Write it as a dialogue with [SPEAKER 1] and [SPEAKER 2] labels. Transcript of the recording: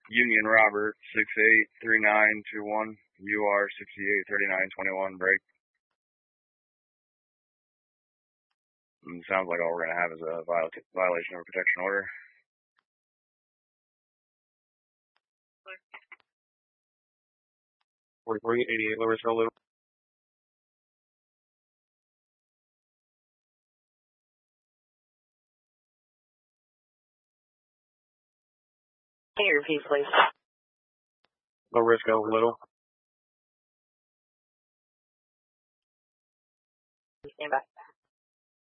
[SPEAKER 1] Union Robert 683921, UR 683921, break. Sounds like all we're going to have is a violation of a protection order. We're 88 Lower Trail Little.
[SPEAKER 2] Can you repeat, please?
[SPEAKER 1] Low risk of Little.
[SPEAKER 2] Stand by.